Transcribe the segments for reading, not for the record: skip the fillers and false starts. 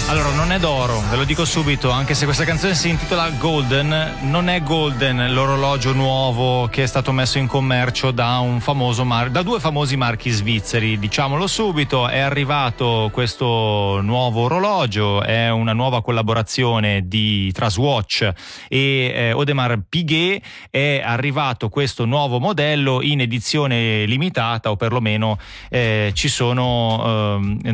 Allora, non è d'oro, ve lo dico subito, anche se questa canzone si intitola Golden, non è Golden l'orologio nuovo che è stato messo in commercio da da due famosi marchi svizzeri, diciamolo subito. È arrivato questo nuovo orologio, è una nuova collaborazione tra Swatch e Audemars Piguet. È arrivato questo nuovo modello in edizione limitata, o perlomeno ci sono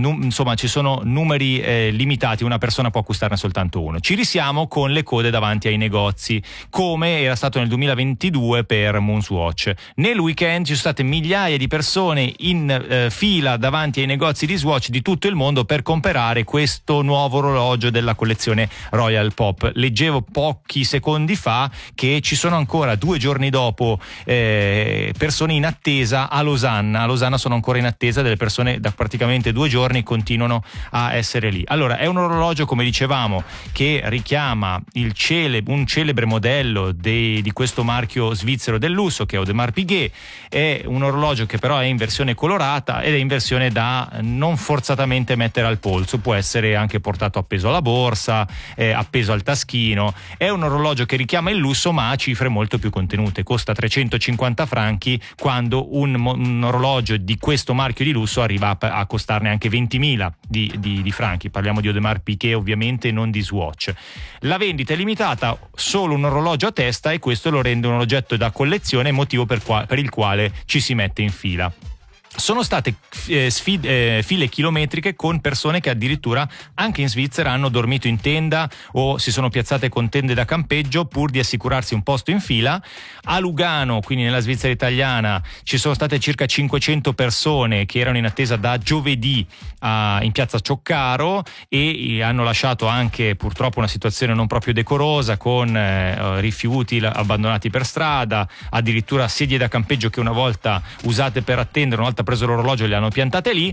numeri limitati, una persona può acquistarne soltanto uno. Ci risiamo con le code davanti ai negozi, come era stato nel 2022 per Moonswatch. Nel weekend ci sono state migliaia di persone in fila davanti ai negozi di Swatch di tutto il mondo per comprare questo nuovo orologio della collezione Royal Pop. Leggevo pochi secondi fa che ci sono ancora, 2 giorni dopo, persone in attesa a Losanna. A Losanna sono ancora in attesa, delle persone da praticamente 2 giorni continuano a essere lì. Allora, è un orologio, come dicevamo, che richiama un celebre modello di questo marchio svizzero del lusso, che è Audemars Piguet. È un orologio che però è in versione colorata ed è in versione da non forzatamente mettere al polso, può essere anche portato appeso alla borsa, appeso al taschino. È un orologio che richiama il lusso ma ha cifre molto più contenute, costa 350 franchi quando un orologio di questo marchio di lusso arriva a costarne anche 20.000 di franchi. Parliamo di Audemars Piguet, ovviamente, non di Swatch. La vendita è limitata, solo un orologio a testa, e questo lo rende un oggetto da collezione, motivo per il quale ci si mette in fila. Sono state file chilometriche con persone che addirittura anche in Svizzera hanno dormito in tenda o si sono piazzate con tende da campeggio pur di assicurarsi un posto in fila. A Lugano, quindi nella Svizzera italiana, ci sono state circa 500 persone che erano in attesa da giovedì in piazza Cioccaro e hanno lasciato anche purtroppo una situazione non proprio decorosa, con rifiuti abbandonati per strada, addirittura sedie da campeggio che una volta usate per attendere, una volta preso l'orologio le hanno piantate lì.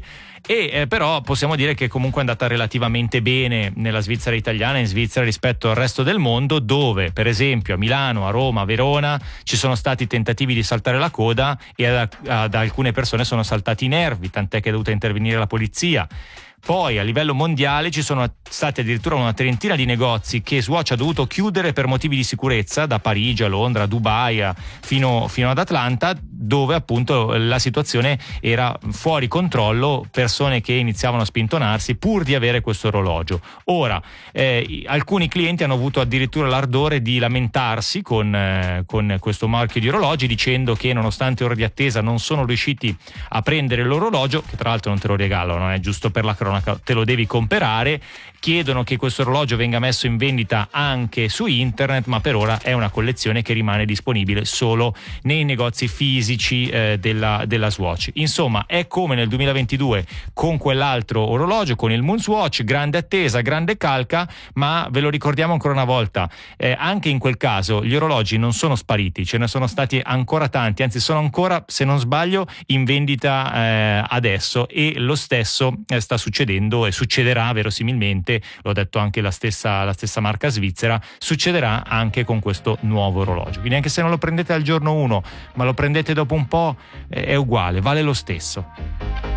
E però possiamo dire che comunque è andata relativamente bene nella Svizzera italiana, in Svizzera, rispetto al resto del mondo, dove per esempio a Milano, a Roma, a Verona ci sono stati tentativi di saltare la coda e ad alcune persone sono saltati i nervi, tant'è che è dovuta intervenire la polizia. Poi a livello mondiale ci sono stati addirittura una trentina di negozi che Swatch ha dovuto chiudere per motivi di sicurezza, da Parigi a Londra, a Dubai fino ad Atlanta, dove appunto la situazione era fuori controllo, persone che iniziavano a spintonarsi pur di avere questo orologio. Ora, alcuni clienti hanno avuto addirittura l'ardore di lamentarsi con questo marchio di orologi, dicendo che nonostante ore di attesa non sono riusciti a prendere l'orologio, che tra l'altro non te lo regalano, è giusto per la cronaca, te lo devi comprare. Chiedono che questo orologio venga messo in vendita anche su internet, ma per ora è una collezione che rimane disponibile solo nei negozi fisici della Swatch. Insomma, è come nel 2022 con quell'altro orologio, con il Moonswatch, grande attesa, grande calca, ma ve lo ricordiamo ancora una volta, anche in quel caso gli orologi non sono spariti, ce ne sono stati ancora tanti, anzi sono ancora, se non sbaglio, in vendita adesso, e lo stesso sta succedendo e succederà verosimilmente, l'ho detto anche la stessa marca svizzera, succederà anche con questo nuovo orologio. Quindi anche se non lo prendete al giorno 1 ma lo prendete dopo un po', è uguale, vale lo stesso.